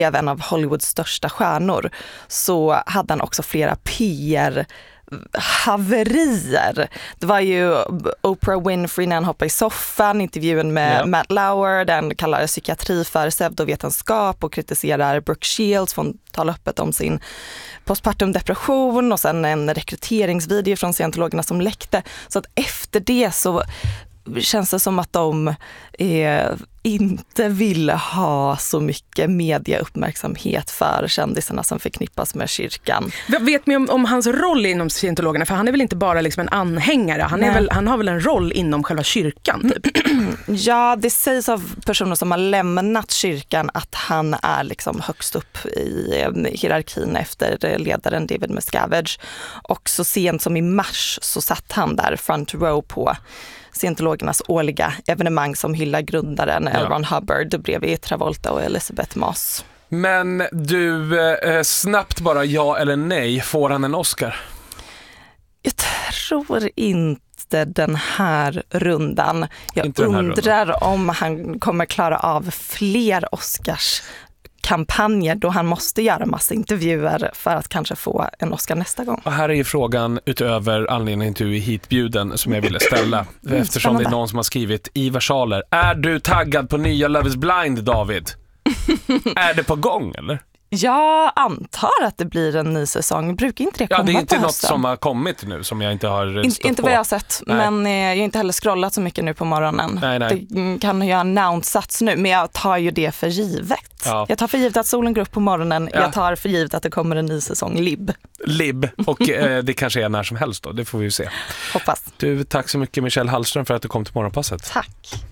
blev en av Hollywoods största stjärnor, så hade han också flera PR-haverier. Det var ju Oprah Winfrey när han hoppade i soffan, intervjun med Matt Lauer, den kallar psykiatri för pseudovetenskap och kritiserar Brooke Shields för att tala öppet om sin postpartum depression, och sen en rekryteringsvideo från scientologerna som läckte. Så att efter det så känns det som att de inte ville ha så mycket mediauppmärksamhet för kändisarna som förknippas med kyrkan. Vet ni om hans roll inom scientologerna? För han är väl inte bara liksom en anhängare, han har väl en roll inom själva kyrkan typ? Ja, det sägs av personer som har lämnat kyrkan att han är liksom högst upp i hierarkin efter ledaren David Miscavige. Och så sent som i mars så satt han där front row på scientologernas årliga evenemang som hyllar grundaren L. Ron Hubbard bredvid Travolta och Elizabeth Moss. Men du, snabbt bara ja eller nej, får han en Oscar? Jag tror inte den här rundan. Jag undrar om han kommer klara av fler Oscars kampanjer då han måste göra massa intervjuer för att kanske få en Oscar nästa gång. Och här är ju frågan utöver anledningen till hitbjuden som jag ville ställa. Eftersom det är någon som har skrivit i versaler. Är du taggad på nya Love is Blind, David? Är det på gång eller? Jag antar att det blir en ny säsong. Brukar inte det komma? Ja, det är inte något hösten som har kommit nu som jag inte har stått inte på. vad jag har sett, men jag har inte heller scrollat så mycket nu på morgonen. Nej. Det kan ju ha annonsats nu, men jag tar ju det för givet. Ja. Jag tar för givet att solen går upp på morgonen. Ja. Jag tar för givet att det kommer en ny säsong Lib. Och det kanske är när som helst då. Det får vi ju se. Hoppas. Du, tack så mycket Michelle Hallström för att du kom till Morgonpasset. Tack.